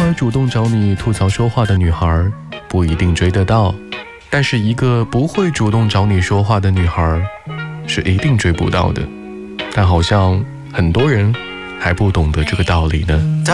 个主动找你吐槽说话的女孩不一定追得到，但是一个不会主动找你说话的女孩是一定追不到的。但好像很多人还不懂得这个道理呢。